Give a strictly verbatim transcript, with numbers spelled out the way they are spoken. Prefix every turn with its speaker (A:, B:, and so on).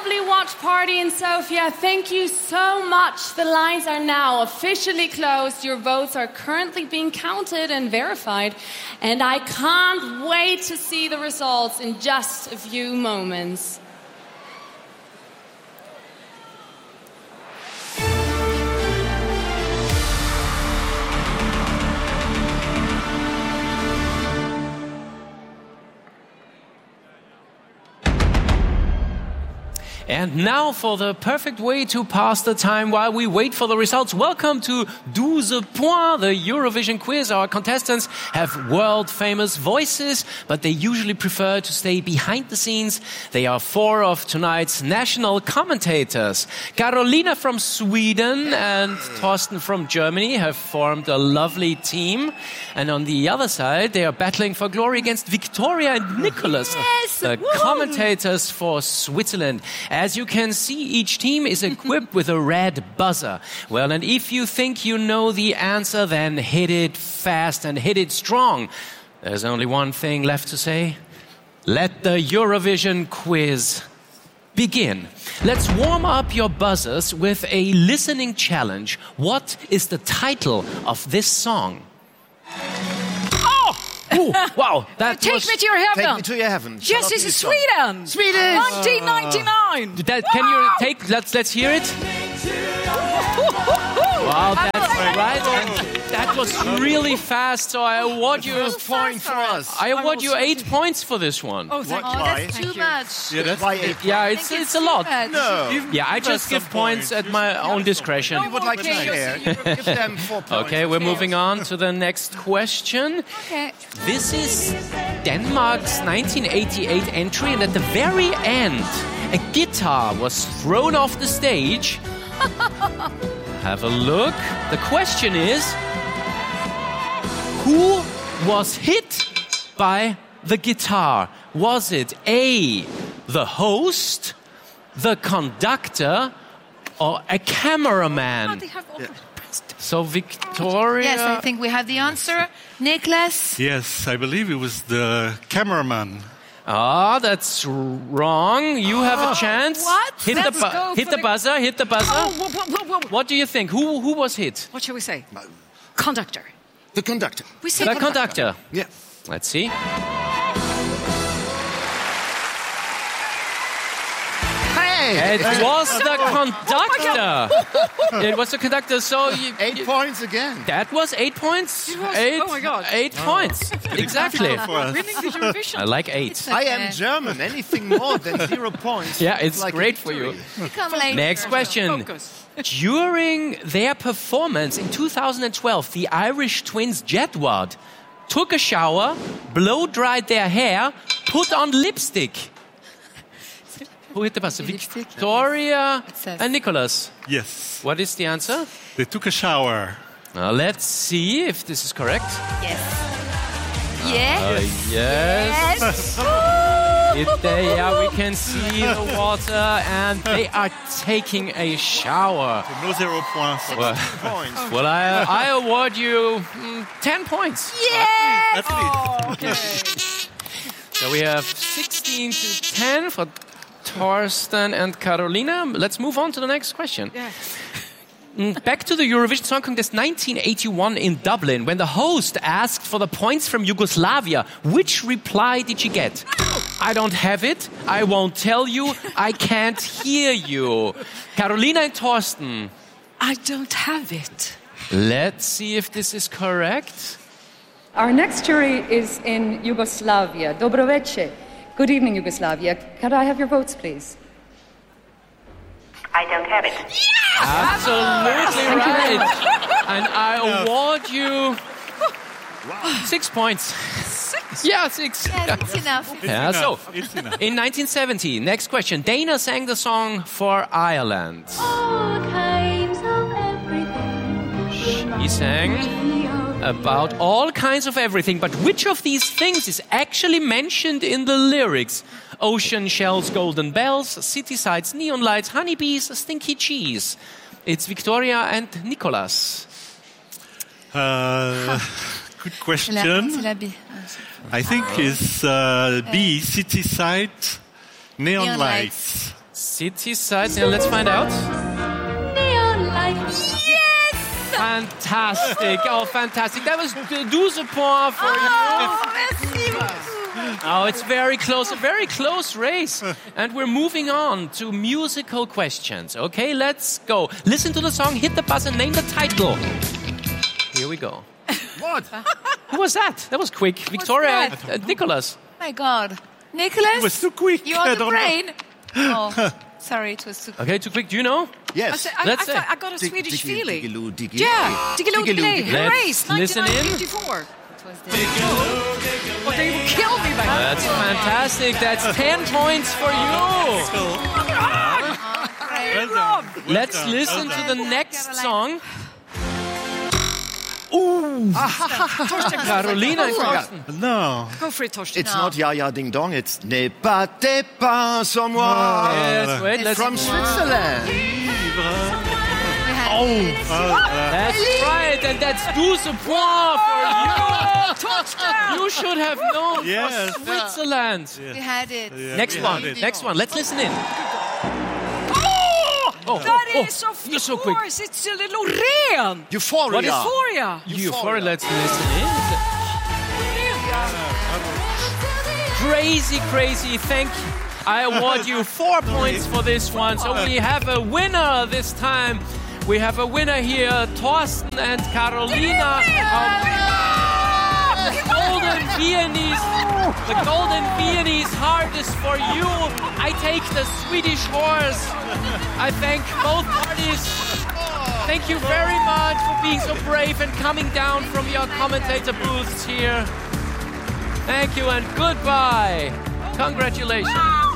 A: lovely watch party in Sofia. Thank you so much. The lines are now officially closed. Your votes are currently being counted and verified. And I can't wait to see the results in just a few moments.
B: And now for the perfect way to pass the time while we wait for the results. Welcome to douze points, the Eurovision quiz. Our contestants have world-famous voices, but they usually prefer to stay behind the scenes. They are four of tonight's national commentators. Carolina from Sweden and Thorsten from Germany have formed a lovely team. And on the other side, they are battling for glory against Victoria and Nicholas,
A: yes!
B: the
A: Woo!
B: commentators for Switzerland. As you can see, each team is equipped with a red buzzer. Well, and if you think you know the answer, then hit it fast and hit it strong. There's only one thing left to say. Let the Eurovision quiz begin. Let's warm up your buzzers with a listening challenge. What is the title of this song? Ooh, wow, that
C: Take
B: was...
C: me to your heaven.
D: Take me to your heaven.
C: Yes, this is Sweden.
D: Sweden.
C: nineteen ninety-nine.
B: That, can you take... Let's, let's hear it. Wow, that's right. And that was really fast, so I award you...
D: First point for us.
B: I award you eight points for this one.
C: Oh, thank
D: What?
C: you.
D: Why?
C: That's too much.
E: Yeah, that's
D: Why eight?
B: Yeah, it's, it's a lot.
D: No.
B: Yeah, I just give points at my own discretion.
D: We would like to
C: Okay.
D: share. Give them four points.
B: Okay, we're moving on to the next question.
C: Okay.
B: This is Denmark's nineteen eighty-eight entry, and at the very end, a guitar was thrown off the stage. Have a look. The question is, who was hit by the guitar? Was it A, the host, the conductor, or a cameraman?
C: They have all pressed.
B: So Victoria...
C: Yes, I think we have the answer. Nicholas?
E: Yes, I believe it was the cameraman.
B: Ah, that's wrong. You have a chance.
C: What?
B: Hit
C: Let's
B: the bu-
C: go
B: hit
C: for
B: the
C: the-
B: buzzer. Hit the buzzer.
C: Oh, whoa, whoa, whoa, whoa.
B: What do you think? Who who was hit?
C: What shall we say? Conductor.
D: The conductor.
C: We say
B: The conductor.
D: Yeah.
B: Let's see.
D: Hey!
B: It was the conductor. It was the conductor. So you,
D: Eight
B: you-
D: points again.
B: that was eight points.
C: was-
B: Eight.
C: oh my God.
B: Eight points. Exactly.
E: For us.
C: Winning the Eurovision.
B: I like eight.
C: It's
D: I
C: okay.
D: am German. Anything more than zero points.
B: Yeah, it's
D: like a
B: great for you.
D: victory.
C: Come later.
B: Next question.
C: Focus.
B: During their performance in two thousand twelve, the Irish twins Jedward took a shower, blow-dried their hair, put on lipstick. Who hit the buzzer?
C: Lipstick?
B: Victoria
C: It says.
B: and Nicholas.
E: Yes,
B: What is the answer?
E: they took a shower.
B: Now let's see if this is correct.
C: Yes.
B: Uh,
C: Yes.
B: yes.
C: Yes.
B: It, they, yeah, we can see the water, and they are taking a shower.
E: No zero points.
B: Well,
D: Points.
B: well I, I award you mm, ten points.
C: Yes.
E: That's it.
C: Oh, okay.
B: So we have sixteen to ten for Thorsten and Carolina. Let's move on to the next question.
C: Yeah.
B: Mm, Back to the Eurovision Song Contest nineteen eighty-one in Dublin, when the host asked for the points from Yugoslavia, which reply did she get? I don't have it. I won't tell you. I can't hear you. Carolina and Thorsten.
C: I don't have it.
B: Let's see if this is correct.
F: Our next jury is in Yugoslavia. Dobro večer. Good evening, Yugoslavia. Could I have your votes, please?
G: I don't have it.
B: Absolutely right. And I award you six points.
C: Six.
B: Yeah, six.
C: Yes, it's enough.
B: Yeah, so
E: It's enough.
B: in nineteen seventy, next question, Dana sang the song for Ireland.
H: All kinds of everything.
B: He sang about all kinds of everything, but which of these things is actually mentioned in the lyrics? Ocean shells, golden bells, city sights, neon lights, honeybees, stinky cheese. It's Victoria and Nicholas.
E: Uh, good
C: C'est
E: question.
C: la, c'est la B.
E: I think it's uh, B, city site, neon,
C: Neon
E: lights.
B: city sides. Yeah, let's find out.
H: Neon lights.
B: Fantastic. Oh, fantastic. That was douze points for you. Oh, it's very close. A very close race. And we're moving on to musical questions. Okay, let's go. Listen to the song, hit the buzzer, name the title. Here we go.
D: What?
B: Who was that? That was quick. Victoria,
C: that?
B: uh, Nicholas.
C: My God. Nicholas?
E: It was too quick.
C: You
E: I
C: on the
E: don't know.
C: brain? Oh, sorry, it was too quick.
B: Okay, too quick. Do you know?
C: I,
D: Yes.
C: said- I,
B: Let's
C: I,
B: say.
C: thought- I got a
D: Dig-
C: Swedish
D: diggy,
C: feeling.
D: diggy-loo, diggy.
C: Yeah, Diggaloo
D: Diggaloo,
C: Diggaloo.
D: diggy.
B: Let's
C: Race,
B: listen in.
C: nineteen fifty-four. Oh, they will kill me by now.
B: That's fantastic. That's ten points for you.
E: Well done. Well
B: Let's
E: done.
B: listen
E: Well
B: to
E: done.
B: the next song. Ooh. Carolina.
E: No.
C: Go for it, Torsten.
D: It's not Ya Ya Ding Dong, it's Ne battez pas sur moi.
B: Yes, wait, let's
D: From Switzerland.
B: That's right, and that's douze points for you. You should have known
E: Yes.
B: for Switzerland.
C: We had it.
E: Yeah,
B: Next
E: we
B: one,
E: had it.
B: next one. Let's listen in.
C: Oh, that
B: oh,
C: is of
B: you're so quick.
C: course. It's a little Loreen.
D: Euphoria.
B: What is
C: Euphoria.
B: Euphoria. Let's listen in. Crazy, crazy. Thank you. I award you four points for this one. So we have a winner this time. We have a winner here, Torsten and Carolina. Our golden Viennese. The golden Viennese heart is for you. I take the Swedish horse. I thank both parties. Thank you very much for being so brave and coming down from your commentator booths here. Thank you and goodbye. Congratulations.